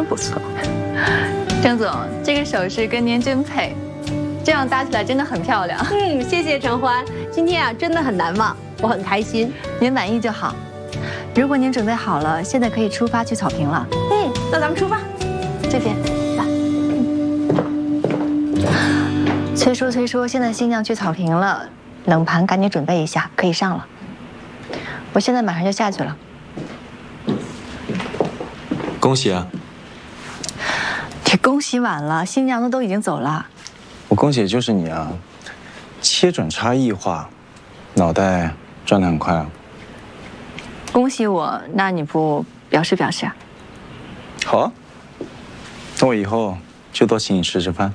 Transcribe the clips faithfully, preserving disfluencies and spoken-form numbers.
真不错。 郑总，这个首饰跟您真配，这样搭起来真的很漂亮。 嗯，谢谢陈欢，今天啊真的很难忘，我很开心。 您满意就好。如果您准备好了，现在可以出发去草坪了。 嗯，那咱们出发。 这边，来。崔叔，崔叔，现在新娘去草坪了，冷盘赶紧准备一下，可以上了。我现在马上就下去了。 恭喜啊！ 你恭喜晚了，新娘子都已经走了。 我恭喜的就是你啊，切准差异化，脑袋转得很快啊。 恭喜我，那你不表示表示啊？ 好啊，那我以后就多请你吃吃饭。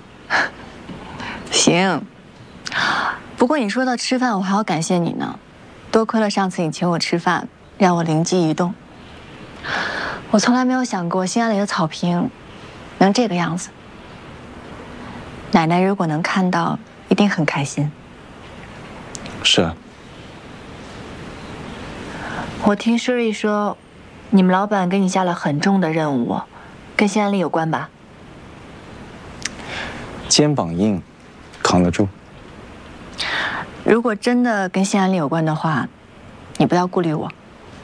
行。不过你说到吃饭，我还要感谢你呢，多亏了上次你请我吃饭，让我灵机一动。我从来没有想过新安里的草坪能这个样子。奶奶如果能看到，一定很开心。 是啊。 我听诗丽说，你们老板给你下了很重的任务，跟新安里有关吧？ 肩膀硬，扛得住。 如果真的跟新安里有关的话，你不要顾虑我。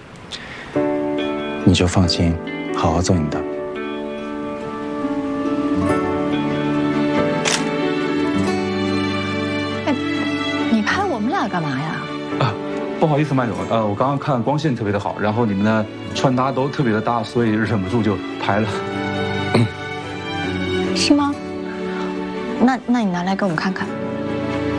你就放心，好好做你的。 哎，你拍我们俩干嘛呀？ 啊，不好意思，麦总，呃，我刚刚看光线特别的好，然后你们的穿搭都特别的搭，所以忍不住就拍了。 是吗？那那你拿来给我们看看。